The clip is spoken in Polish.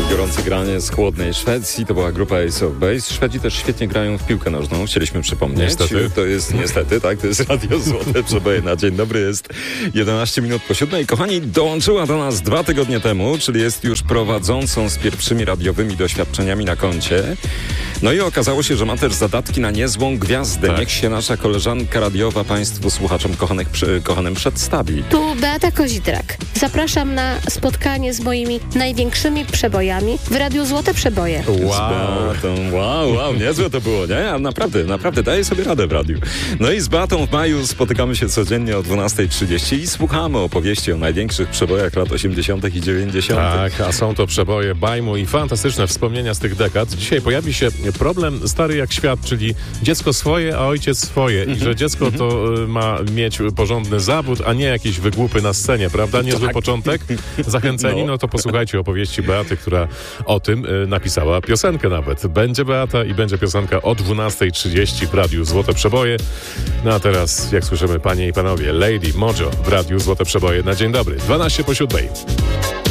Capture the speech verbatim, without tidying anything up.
gorące granie z chłodnej Szwecji. To była grupa Ace of Base. Szwedzi też świetnie grają w piłkę nożną, chcieliśmy przypomnieć. Niestety. To jest niestety, tak, to jest Radio Złote Przeboje na dzień dobry. Jest jedenaście minut po siódmej. Kochani, dołączyła do nas dwa tygodnie temu, czyli jest już prowadzącą z pierwszymi radiowymi doświadczeniami na koncie. No i okazało się, że ma też zadatki na niezłą gwiazdę. Tak. Niech się nasza koleżanka radiowa Państwu słuchaczom kochanych, kochanym przedstawi. Tu Beata Kozidrak. Zapraszam na spotkanie z moimi największymi przebojami w Radiu Złote Przeboje. Z Wow. Beatą. Wow, wow, niezłe to było, nie? Ale naprawdę, naprawdę daję sobie radę w radiu. No i z Beatą w maju spotykamy się codziennie o dwunasta trzydzieści i słuchamy opowieści o największych przebojach lat osiemdziesiątych i dziewięćdziesiątych. Tak, a są to przeboje bajmu i fantastyczne wspomnienia z tych dekad. Dzisiaj pojawi się problem stary jak świat, czyli dziecko swoje, a ojciec swoje. I że dziecko to y, ma mieć porządny zawód, a nie jakieś wygłupy na scenie, prawda? Niezły Tak. początek. Zachęceni? No. No to posłuchajcie opowieści Beaty, która o tym y, napisała piosenkę nawet. Będzie Beata i będzie piosenka o dwunasta trzydzieści w Radiu Złote Przeboje. No a teraz, jak słyszymy, panie i panowie, Lady Mojo w Radiu Złote Przeboje na dzień dobry. dwanaście po siódmej.